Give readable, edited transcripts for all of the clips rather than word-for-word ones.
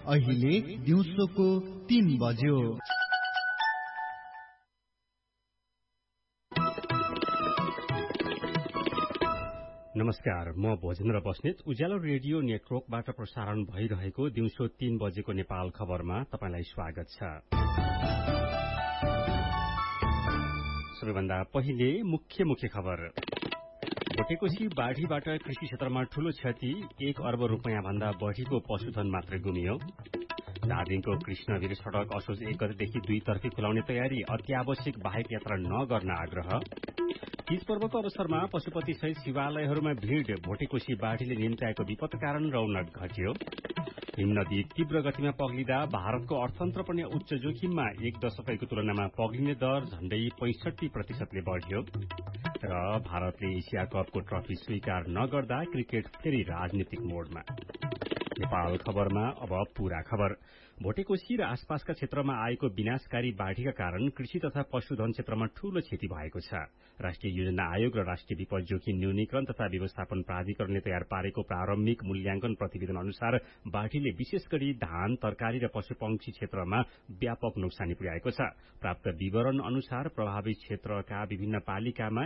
अहिले दिउँसोको 3 बज्यो। नमस्कार, म भोजेन्द्र बस्नेत। उज्यालो रेडियो नेटवर्कबाट प्रसारण भइरहेको दिउँसो 3 बजेको नेपाल खबरमा तपाईलाई स्वागत छ। सबैभन्दा पहिले मुख्य खबर। भोटेकोशी बाढीबाट कृषि क्षेत्रमा ठूलो क्षति, 1 अर्ब रुपैयाँ भन्दा बढ़ीको पशुधन मात्रै गुमियो। धादिङको कृष्णवीर सड़क असोज 1 गतेदेखि 2 तर्फी खुलाउने तयारी, अत्यावश्यक बाहेक यात्रा नगर्न आग्रह। तीज पर्वको अवसरमा पशुपति सहित शिवालयहरूमा भीड़, भोटेकोशी बाढीले निम्त्याएको विपद कारण रौनक घट्यो। हिम नदी तीव्र गतिमा पग्लिँदा भारतको अर्थतन्त्र पनि उच्च जोखिममा, 1 दशकको तुलनामा पग्लिने दर झण्डै 65% बढ़्यो। र भारतले एशिया कपको ट्रफी स्वीकार नगर्दा क्रिकेट फेरि राजनीतिक मोडमा। नेपाल खबरमा अब पूरा खबर। भोटेकोशी र आसपासका क्षेत्रमा आएको विनाशकारी बाढ़ीका कारण कृषि तथा पशुधन क्षेत्रमा ठूलो क्षति भएको छ। राष्ट्रिय योजना आयोग र राष्ट्रिय विपद जोखिम न्यूनीकरण तथा व्यवस्थापन प्राधिकरणले तयार पारेको प्रारम्भिक मूल्याङ्कन प्रतिवेदन अनुसार बाढ़ीले विशेष गरी धान, तरकारी र पशुपक्षी क्षेत्रमा व्यापक नोक्सानी पुर्याएको छ। प्राप्त विवरण अनुसार प्रभावित क्षेत्रका विभिन्न पालिकामा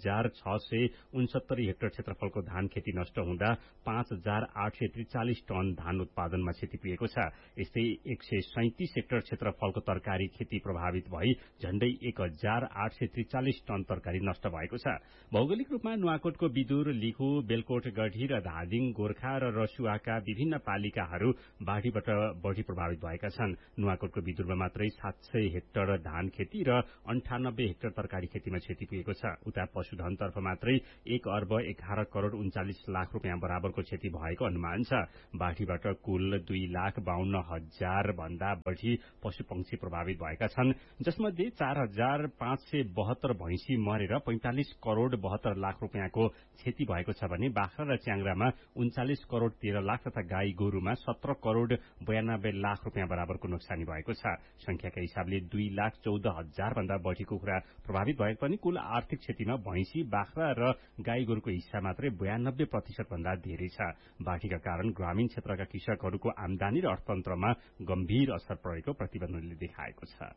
1669 हेक्टर क्षेत्रफलको धान खेती नष्ट हुँदा 5843 टन धान उत्पादनमा क्षति पुगेको छ। यस्तै 137 हेक्टर क्षेत्रफलको तरकारी खेती प्रभावित भई झण्डै 1843 टन तरकारी नष्ट भएको छ। भौगोलिक रूपमा नुवाकोटको विदुर, लिखु, बेलकोट, गढी र धादिङ, गोर्खा र रसुवाका विभिन्न पालिकाहरू बाढ़ीबाट बढ़ी प्रभावित भएका छन्। नुवाकोटको विदुरमा मात्रै 700 हेक्टर धान खेती र 98 हेक्टर तरकारी खेतीमा क्षति पुगेको छ। उता पशुधनतर्फ मात्रै 1 अर्ब 11 करोड़ 39 लाख रुपियाँ बराबरको क्षति भएको अनुमान छ। बाढ़ीबाट कुल 2,52,000 भन्दा बढ़ी पशुपक्षी प्रभावित भएका छन्, जसमध्ये 4,572 भैंसी मरेर 45 करोड़ 72 लाख रुपियाँको क्षति भएको छ भने बाख्रा र च्याङ्ग्रामा 39 करोड़ 13 लाख तथा गाई गोरुमा 17 करोड़ 92 लाख रुपियाँ बराबरको नोक्सानी भएको छ। संख्याका हिसाबले 2,14,000 भन्दा बढ़ी कुखुरा प्रभावित भए पनि कुल आर्थिक क्षतिमा भैंसी, बाख्रा र गाई गोरुको हिस्सा मात्रै 92% भन्दा धेरै छ। बाढ़ीका कारण ग्रामीण क्षेत्रका कृषकहरूको आमदानी र अर्थतन्त्रमा गम्भीर असर परेको प्रतिवेदनले देखाएको छ।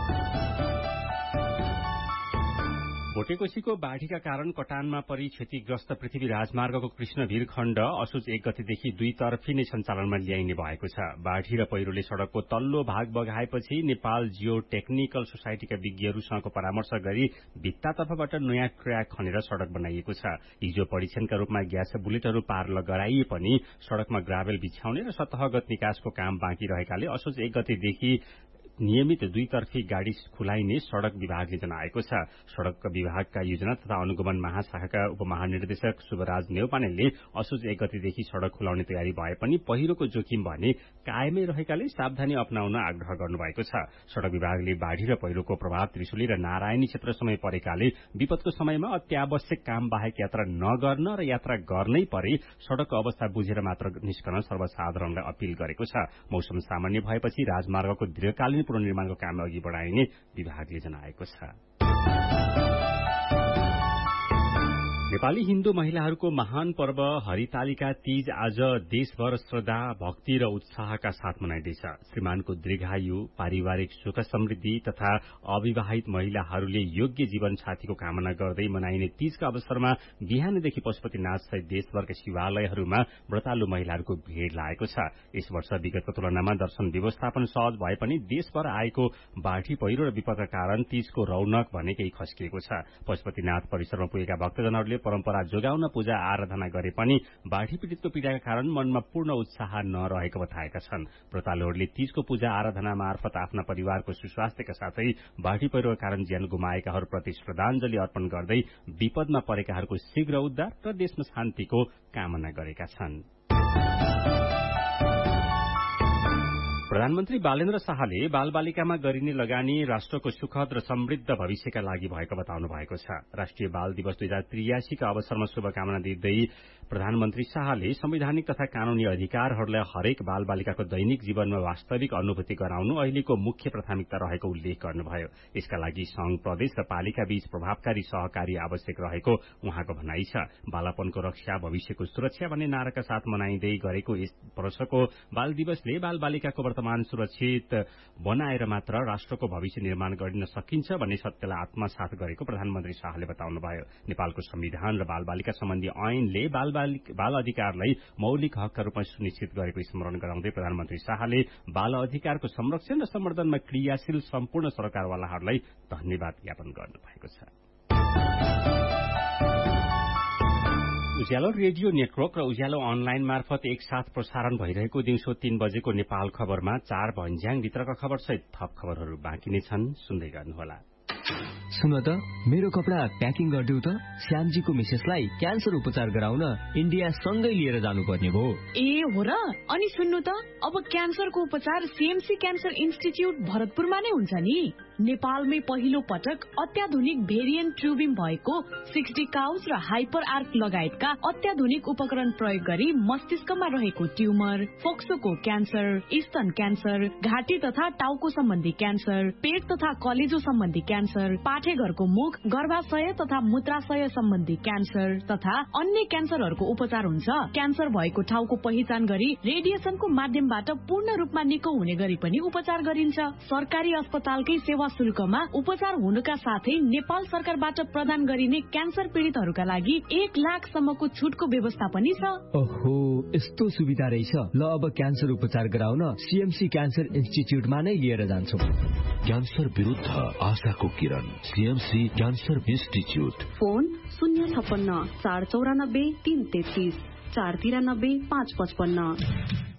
भोटेकोशीको बाढ़ीका कारण कटानमा परि क्षतिग्रस्त पृथ्वी राजमार्गको कृष्णवीर खण्ड असोज 1 गतेदेखि 2 तर्फी नै सञ्चालनमा ल्याइने भएको छ। बाढ़ी र पहिरोले सड़कको तल्लो भाग बगाएपछि नेपाल जियो टेक्निकल सोसाइटीका विज्ञहरूसँगको परामर्श गरी भित्तातर्फबाट नयाँ ट्र्याक खनेर सड़क बनाइएको छ। हिजो परीक्षणका रूपमा ग्यास बुलेटहरू पार गराइए पनि सड़कमा ग्राभेल बिछाउने र सतहगत निकासको काम बाँकी रहेकाले असोज 1 गतेदेखि नियमित 2 तर्फी गाड़ी खुलाइने सड़क विभागले जनाएको छ। सड़क विभागका योजना तथा अनुगमन महाशाखाका उपमहानिर्देशक शुभराज नेउपानेले असोज 1 गतेदेखि सड़क खुलाउने तयारी भए पनि पहिरोको जोखिम भने कायमै रहेकाले सावधानी अपनाउन आग्रह गर्नुभएको छ। सड़क विभागले बाढ़ी र पहिरोको प्रभाव त्रिशुली र नारायणी क्षेत्रसम्मै परेकाले विपदको समयमा अत्यावश्यक काम बाहेक यात्रा नगर्न र यात्रा गर्नै परे सड़कको अवस्था बुझेर मात्र निस्कन सर्वसाधारणलाई अपील गरेको छ। मौसम सामान्य भएपछि राजमार्गको दीर्घकालीन पुनर्निर्माणको काम अघि बढ़ाइने विभागले जनाएको छ। नेपाली हिन्दू महिलाहरूको महान पर्व हरितालिका तीज आज देशभर श्रद्धा, भक्ति र उत्साहका साथ मनाइँदैछ। श्रीमानको दीर्घायु, पारिवारिक सुख समृद्धि तथा अविवाहित महिलाहरूले योग्य जीवन साथीको कामना गर्दै मनाइने तीजका अवसरमा बिहानदेखि पशुपतिनाथ सहित देशभरका शिवालयहरूमा व्रतालु महिलाहरूको भीड़ लागेको छ। यस वर्ष विगतको तुलनामा दर्शन व्यवस्थापन सहज भए पनि देशभर आएको बाढ़ी, पहिरो र विपदका कारण तीजको रौनक भने केही खस्किएको छ। पशुपतिनाथ परिसरमा पुगेका भक्तजनहरूले परम्परा जोगाउन पूजा आराधना गरे पनि बाढ़ी पीड़ितको पीड़ाका कारण मनमा पूर्ण उत्साह नरहेको बताएका छन्। व्रतालुहरूले तीजको पूजा आराधना मार्फत आफ्ना परिवारको सुस्वास्थ्यका साथै बाढ़ी पहिरोका कारण ज्यान गुमाएकाहरूप्रति श्रद्धाञ्जली अर्पण गर्दै विपदमा परेकाहरूको शीघ्र उद्धार र देशमा शान्तिको कामना गरेका छन्। प्रधानमन्त्री बालेन्द्र शाहले बालबालिकामा गरिने लगानी राष्ट्रको सुखद र समृद्ध भविष्यका लागि भएको बताउनु भएको छ। राष्ट्रिय बाल दिवस 2083 का अवसरमा शुभकामना दिँदै प्रधानमन्त्री शाहले संवैधानिक तथा कानूनी अधिकारहरूलाई हरेक बालबालिकाको दैनिक जीवनमा वास्तविक अनुभूति गराउनु अहिलेको मुख्य प्राथमिकता रहेको उल्लेख गर्नुभयो। यसका लागि संघ, प्रदेश र पालिका बीच प्रभावकारी सहकारी आवश्यक रहेको उहाँको भनाइ छ। बालापनको रक्षा, भविष्यको सुरक्षा भन्ने नाराका साथ मनाइँदै गरेको यस वर्षको बाल दिवसले बालबालिकाको वर्तमान सुरक्षित बनाएर मात्र राष्ट्रको भविष्य निर्माण गर्न सकिन्छ भन्ने सत्यलाई आत्मसात गरेको प्रधानमन्त्री शाहले बताउनुभयो। नेपालको संविधान र बालबालिका सम्बन्धी ऐनले बाल अधिकारलाई मौलिक हकका रूपमा सुनिश्चित गरेको स्मरण गराउँदै प्रधानमन्त्री शाहले बाल अधिकारको संरक्षण र सम्वर्धनमा क्रियाशील सम्पूर्ण सरकारवालाहरूलाई धन्यवाद ज्ञापन गर्नुभएको छ। उज्यालो रेडियो नेटवर्क र उज्यालो अनलाइन मार्फत एकसाथ प्रसारण भइरहेको दिउँसो 3 बजेको नेपाल खबरमा 4 भन्ज्याङ भित्रका खबर सहित थप खबरहरू बाँकी नै छन्, सुन्दै गर्नुहोला। सुन त, मेरो कपडा प्याकिङ गरिदेऊ त। श्यामजीको मिसेसलाई क्यान्सर उपचार गराउन इन्डिया सँगै लिएर जानुपर्ने भयो। ए हो र? अनि सुन्नु त, अब क्यान्सरको उपचार सीएमसी क्यान्सर इन्स्टिच्युट भरतपुरमा नै हुन्छ नि। नेपालमै पहिलो पटक अत्याधुनिक भेरिएन्ट ट्युबिङ भएको 60 काउज र हाइपर आर्क लगायतका अत्याधुनिक उपकरण प्रयोग गरी मस्तिष्कमा रहेको ट्युमर, फोक्सोको क्यान्सर, स्तन क्यान्सर, घाँटी तथा टाउको सम्बन्धी क्यान्सर, पेट तथा कलेजो सम्बन्धी क्यान्सर, पाठेघरको मुख, गर्भाशय तथा मूत्राशय सम्बन्धी क्यान्सर तथा अन्य क्यान्सरहरूको उपचार हुन्छ। क्यान्सर भएको ठाउँको पहिचान गरी रेडिएसनको माध्यमबाट पूर्ण रूपमा निको हुने गरी पनि उपचार गरिन्छ। सरकारी अस्पतालकै सेवा शुल्कमा उपचार हुनुका साथै नेपाल सरकारबाट प्रदान गरिने क्यान्सर पीडितहरूका लागि 1 लाखसम्मको छुटको व्यवस्था पनि छ। ओहो, यस्तो सुविधा रहेछ। ल, अब क्यान्सर उपचार गराउन सीएमसी क्यान्सर इन्स्टिच्युटमा नै लिएर जान्छौँ। क्यान्सर विरुद्ध आशाको किरण, सीएमसी क्यान्सर इन्स्टिच्युट। फोन 056 494 333 493 555।